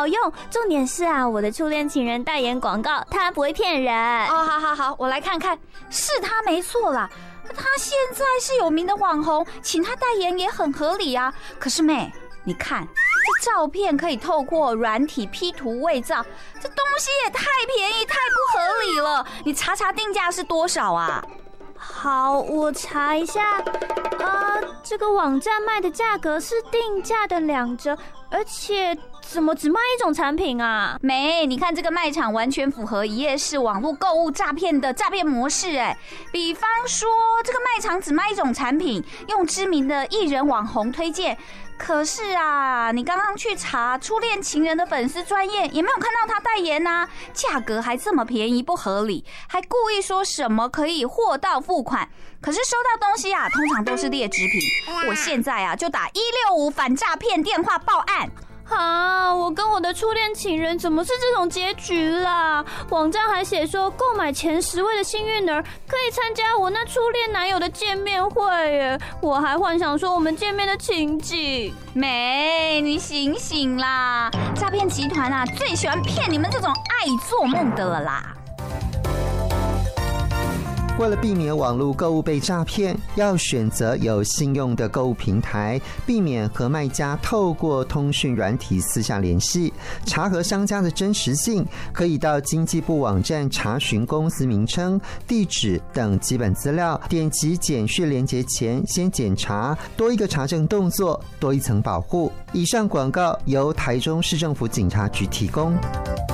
好用，重点是啊，我的初恋情人代言广告，他不会骗人。 哦，好，我来看看，是他没错啦。他现在是有名的网红，请他代言也很合理啊。可是妹，你看这照片可以透过软体 P 图伪造，这东西也太便宜太不合理了。你查查定价是多少啊？ 好，我查一下。这个网站卖的价格是定价的2折，而且怎么只卖一种产品啊？ 没，你看这个卖场完全符合一页式网络购物诈骗的诈骗模式哎。比方说，这个卖场只卖一种产品，用知名的艺人网红推荐。可是啊，你刚刚去查初恋情人的粉丝专页，也没有看到他代言啊，价格还这么便宜不合理，还故意说什么可以货到付款。可是收到东西啊，通常都是劣质品。我现在啊就打165反诈骗电话报案。 我跟我的初恋情人怎么是这种结局啦？网站还写说购买前10位的幸运儿可以参加我那初恋男友的见面会耶，我还幻想说我们见面的情景。 妹，你醒醒啦！诈骗集团啊最喜欢骗你们这种爱做梦的了啦。 为了避免网络购物被诈骗，要选择有信用的购物平台，避免和卖家透过通讯软体私下联系。查核商家的真实性，可以到经济部网站查询公司名称、地址等基本资料，点击简讯连结前先检查，多一个查证动作，多一层保护。以上广告由台中市政府警察局提供。